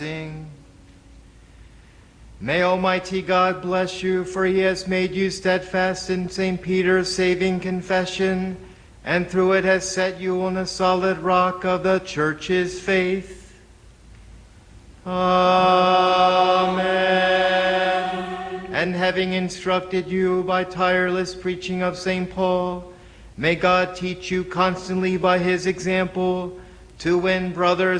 May Almighty God bless you, for he has made you steadfast in St. Peter's saving confession, and through it has set you on a solid rock of the Church's faith. Amen. And having instructed you by tireless preaching of St. Paul, may God teach you constantly by his example to win brothers